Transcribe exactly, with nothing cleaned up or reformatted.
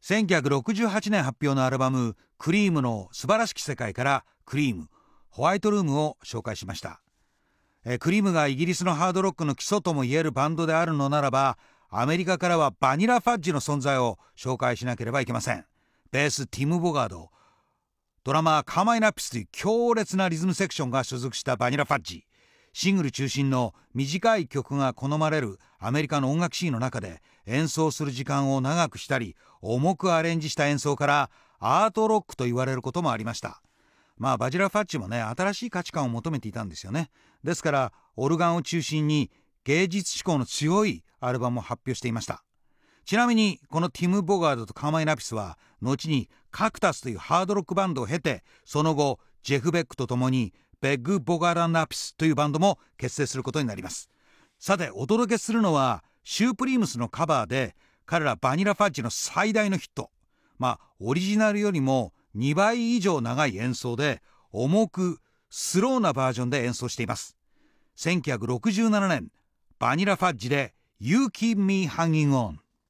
せんきゅうひゃくろくじゅうはちねん発表のアルバムクリームの素晴らしき世界からクリームホワイトルームを紹介しました。えクリームがイギリスのハードロックの基礎ともいえるバンドであるのならば、アメリカからはバニラファッジの存在を紹介しなければいけません。ベースティム・ボガード、ドラマーカーマイナッピスという強烈なリズムセクションが所属したバニラファッジ。シングル中心の短い曲が好まれるアメリカの音楽シーンの中で、演奏する時間を長くしたり重くアレンジした演奏からアートロックと言われることもありました。まあバニラファッジもね、新しい価値観を求めていたんですよね。ですからオルガンを中心に芸術志向の強いアルバムを発表していました。ちなみにこのティム・ボガードとカーマイナピスは後にカクタスというハードロックバンドを経て、その後ジェフ・ベックと共にベッグ・ボガラナピスというバンドも結成することになります。さてお届けするのはシュープリームスのカバーで、彼らバニラファッジの最大のヒット、まあオリジナルよりもにばい以上長い演奏で重くスローなバージョンで演奏しています。せんきゅうひゃくろくじゅうななねんバニラファッジで You Keep Me Hanging On。